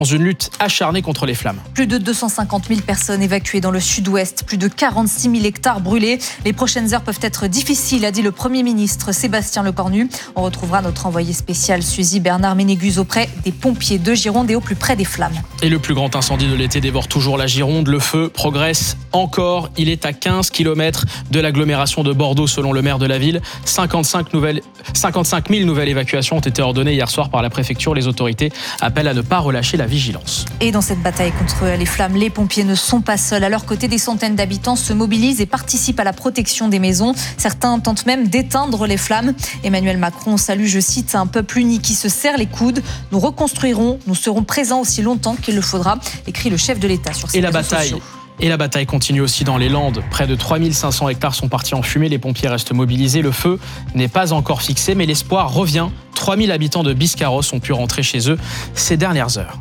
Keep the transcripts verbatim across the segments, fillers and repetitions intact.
dans une lutte acharnée contre les flammes. Plus de deux cent cinquante mille personnes évacuées dans le sud-ouest, plus de quarante-six mille hectares brûlés. Les prochaines heures peuvent être difficiles, a dit le Premier ministre Sébastien Lecornu. On retrouvera notre envoyé spécial Suzy Bernard Ménégus auprès des pompiers de Gironde et au plus près des flammes. Et le plus grand incendie de l'été dévore toujours la Gironde. Le feu progresse encore. Il est à quinze kilomètres de l'agglomération de Bordeaux selon le maire de la ville. cinquante-cinq, nouvelles, cinquante-cinq mille nouvelles évacuations ont été ordonnées hier soir par la préfecture. Les autorités appellent à ne pas relâcher la vigilance. Et dans cette bataille contre les flammes, les pompiers ne sont pas seuls. À leur côté, des centaines d'habitants se mobilisent et participent à la protection des maisons. Certains tentent même d'éteindre les flammes. Emmanuel Macron salue, je cite, un peuple uni qui se serre les coudes. Nous reconstruirons, nous serons présents aussi longtemps qu'il le faudra, écrit le chef de l'État sur ses et la réseaux bataille. sociaux. Et la bataille continue aussi dans les Landes. Près de trois mille cinq cents hectares sont partis en fumée. Les pompiers restent mobilisés. Le feu n'est pas encore fixé, mais l'espoir revient. trois mille habitants de Biscarrosse ont pu rentrer chez eux ces dernières heures.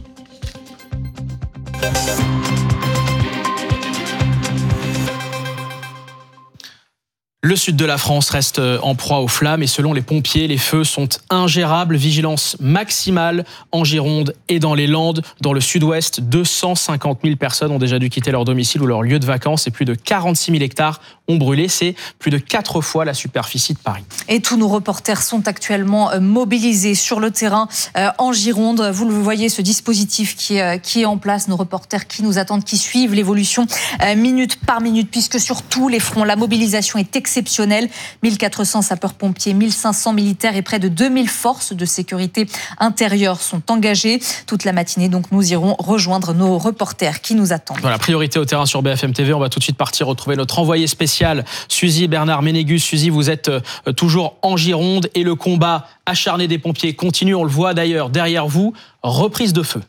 Le sud de la France reste en proie aux flammes et selon les pompiers, les feux sont ingérables. Vigilance maximale en Gironde et dans les Landes. Dans le sud-ouest, deux cent cinquante mille personnes ont déjà dû quitter leur domicile ou leur lieu de vacances et plus de quarante-six mille hectares ont brûlé. C'est plus de quatre fois la superficie de Paris. Et tous nos reporters sont actuellement mobilisés sur le terrain en Gironde. Vous le voyez, ce dispositif qui est, qui est en place. Nos reporters qui nous attendent, qui suivent l'évolution minute par minute, puisque sur tous les fronts, la mobilisation est exceptionnelle. mille quatre cents sapeurs-pompiers, mille cinq cents militaires et près de deux mille forces de sécurité intérieure sont engagées. Toute la matinée, donc, nous irons rejoindre nos reporters qui nous attendent. Voilà, priorité au terrain sur B F M T V. On va tout de suite partir retrouver notre envoyé spécial, Suzy Bernard Ménégus. Suzy, vous êtes toujours en Gironde et le combat acharné des pompiers continue. On le voit d'ailleurs derrière vous, reprise de feu.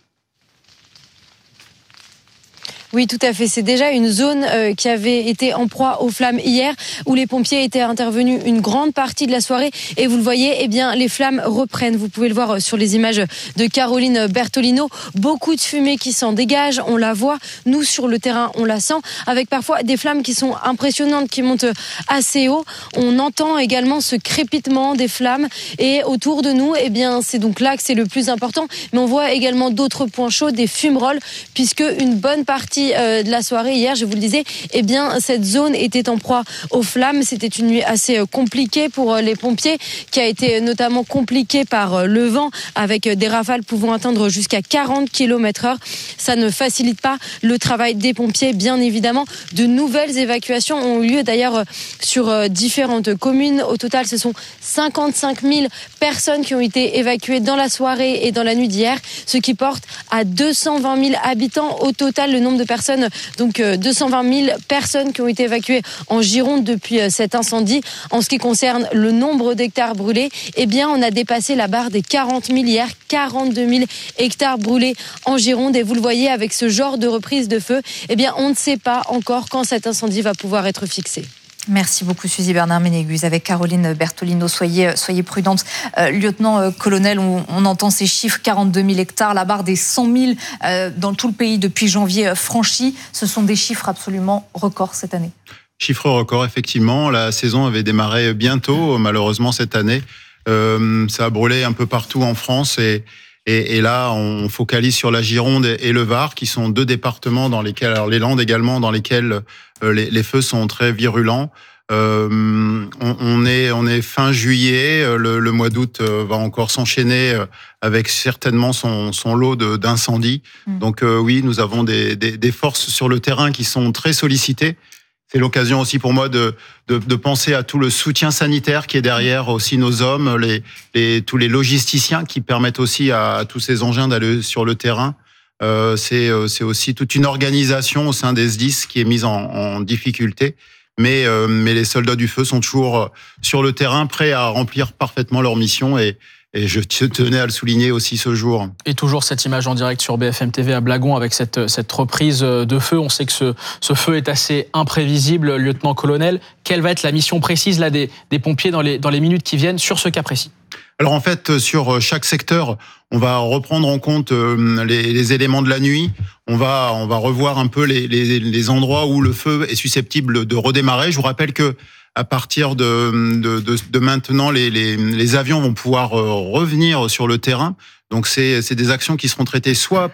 Oui, tout à fait. C'est déjà une zone euh, qui avait été en proie aux flammes hier, où les pompiers étaient intervenus une grande partie de la soirée. Et vous le voyez, eh bien, les flammes reprennent. Vous pouvez le voir sur les images de Caroline Bertolino. Beaucoup de fumée qui s'en dégage. On la voit. Nous, sur le terrain, on la sent. Avec parfois des flammes qui sont impressionnantes, qui montent assez haut. On entend également ce crépitement des flammes. Et autour de nous, eh bien, c'est donc là que c'est le plus important. Mais on voit également d'autres points chauds, des fumerolles, puisque une bonne partie de la soirée hier, je vous le disais, eh bien cette zone était en proie aux flammes. C'était une nuit assez compliquée pour les pompiers, qui a été notamment compliquée par le vent, avec des rafales pouvant atteindre jusqu'à quarante kilomètres heure. Ça ne facilite pas le travail des pompiers, bien évidemment. De nouvelles évacuations ont eu lieu d'ailleurs sur différentes communes. Au total, ce sont cinquante-cinq mille personnes qui ont été évacuées dans la soirée et dans la nuit d'hier, ce qui porte à deux cent vingt mille habitants au total le nombre de personnes, donc deux cent vingt mille personnes qui ont été évacuées en Gironde depuis cet incendie. En ce qui concerne le nombre d'hectares brûlés, eh bien on a dépassé la barre des quarante mille hier, quarante-deux mille hectares brûlés en Gironde. Et vous le voyez, avec ce genre de reprise de feu, eh bien on ne sait pas encore quand cet incendie va pouvoir être fixé. Merci beaucoup Suzy Bernard Ménégus. Avec Caroline Bertolino, soyez, soyez prudente. Euh, lieutenant-colonel, on, on entend ces chiffres, quarante-deux mille hectares, la barre des cent mille euh, dans tout le pays depuis janvier euh, franchie. Ce sont des chiffres absolument records cette année. Chiffre record, effectivement. La saison avait démarré bientôt, malheureusement cette année. Euh, ça a brûlé un peu partout en France et, et, et là, on focalise sur la Gironde et le Var, qui sont deux départements dans lesquels, alors les Landes également, dans lesquels les, les feux sont très virulents. Euh, on, on est on est fin juillet, le, le mois d'août va encore s'enchaîner avec certainement son, son lot de, d'incendies. Mmh. Donc euh, oui, nous avons des, des, des forces sur le terrain qui sont très sollicitées. C'est l'occasion aussi pour moi de, de, de penser à tout le soutien sanitaire qui est derrière aussi nos hommes, les, les, tous les logisticiens qui permettent aussi à, à tous ces engins d'aller sur le terrain. Euh, c'est, c'est aussi toute une organisation au sein des S D I S qui est mise en, en difficulté. Mais, euh, mais les soldats du feu sont toujours sur le terrain, prêts à remplir parfaitement leur mission. Et, Et je tenais à le souligner aussi ce jour. Et toujours cette image en direct sur B F M T V à Blagon avec cette, cette reprise de feu. On sait que ce, ce feu est assez imprévisible, lieutenant-colonel. Quelle va être la mission précise là, des, des pompiers dans les, dans les minutes qui viennent sur ce cas précis ? Alors en fait, sur chaque secteur, on va reprendre en compte les, les éléments de la nuit. On va, on va revoir un peu les, les, les endroits où le feu est susceptible de redémarrer. Je vous rappelle que à partir de, de, de, de maintenant, les, les, les avions vont pouvoir revenir sur le terrain. Donc c'est, c'est des actions qui seront traitées soit